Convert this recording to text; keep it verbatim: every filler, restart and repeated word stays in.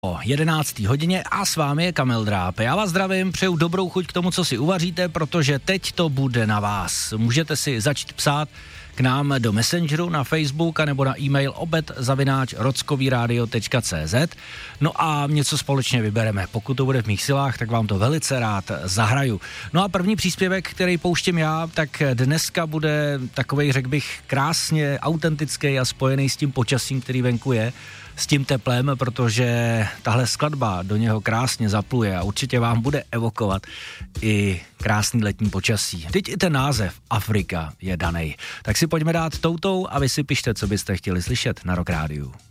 O jedenácté hodině a s vámi je Kamil Dráb. Já vás zdravím, přeju dobrou chuť k tomu, co si uvaříte, protože teď to bude na vás. Můžete si začít psát k nám do Messengeru, na Facebook a nebo na e-mail obed zavináč rockovíradio tečka cé zet. No a něco společně vybereme. Pokud to bude v mých silách, tak vám to velice rád zahraju. No a první příspěvek, který pouštím já, tak dneska bude takovej, řekl bych, krásně autentický a spojený s tím počasím, který venku je, s tím teplem, protože tahle skladba do něho krásně zapluje a určitě vám bude evokovat i krásný letní počasí. Teď i ten název Afrika je danej. Tak si pojďme dát toutou a vy si pište, co byste chtěli slyšet na Rock Rádiu.